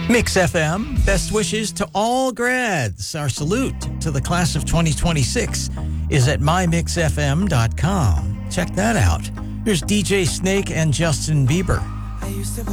Mix FM, best wishes to all grads. Our salute to the class of 2026 is at mymixfm.com. Check that out. Here's DJ Snake and Justin Bieber. I used to